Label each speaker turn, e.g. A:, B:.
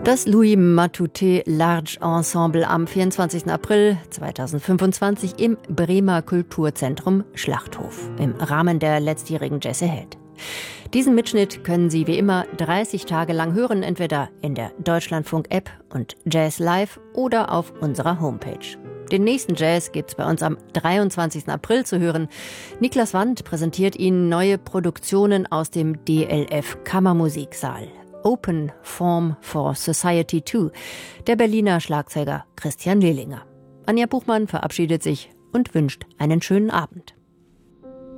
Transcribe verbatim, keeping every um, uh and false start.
A: Das Louis Matute Large Ensemble am vierundzwanzigsten April zweitausendfünfundzwanzig im Bremer Kulturzentrum Schlachthof im Rahmen der letztjährigen Jazz Ahead. Diesen Mitschnitt können Sie wie immer dreißig Tage lang hören, entweder in der Deutschlandfunk-App und Jazz Live oder auf unserer Homepage. Den nächsten Jazz gibt's bei uns am dreiundzwanzigsten April zu hören. Niklas Wandt präsentiert Ihnen neue Produktionen aus dem D L F Kammermusiksaal. Open Form for Society zwei, der Berliner Schlagzeuger Christian Lehlinger. Anja Buchmann verabschiedet sich und wünscht einen schönen Abend.